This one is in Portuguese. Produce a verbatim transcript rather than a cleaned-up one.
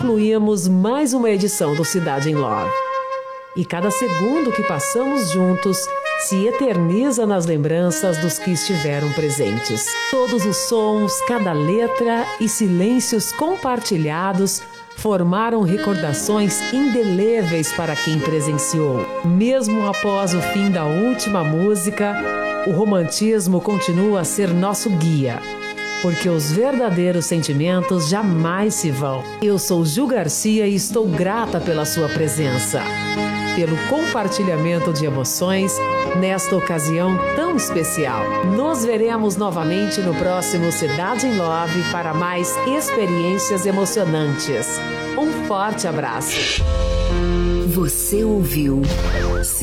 concluímos mais uma edição do Cidade em Love. E cada segundo que passamos juntos se eterniza nas lembranças dos que estiveram presentes. Todos os sons, cada letra e silêncios compartilhados formaram recordações indeléveis para quem presenciou. Mesmo após o fim da última música, o romantismo continua a ser nosso guia, porque os verdadeiros sentimentos jamais se vão. Eu sou Ju Garcia e estou grata pela sua presença, pelo compartilhamento de emoções nesta ocasião tão especial. Nos veremos novamente no próximo Cidade em Love para mais experiências emocionantes. Um forte abraço. Você ouviu